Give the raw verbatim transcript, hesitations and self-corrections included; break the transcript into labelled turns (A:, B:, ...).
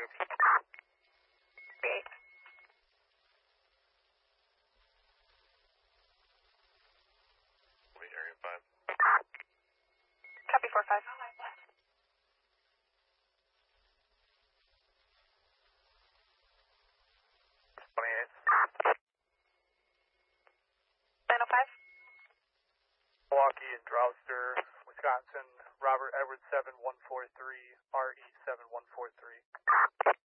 A: group.
B: Eight.
A: Wait, area five.
B: Copy four five.
A: twenty-eight.
B: nine oh five.
C: Milwaukee and Drowster, Wisconsin, Robert Edwards seven one four three, R E seven one four three.